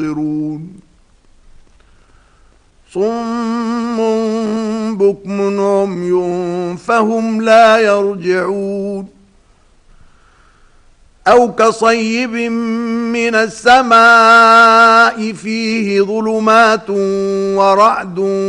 صم بكم عمي فهم لا يرجعون أو كصيب من السماء فيه ظلمات ورعد